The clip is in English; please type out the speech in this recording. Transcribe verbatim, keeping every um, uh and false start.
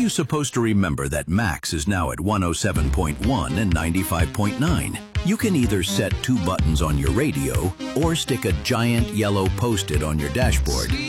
supposed to remember that Max is now at one oh seven point one and ninety-five point nine. You can either set two buttons on your radio or stick a giant yellow Post-it on your dashboard.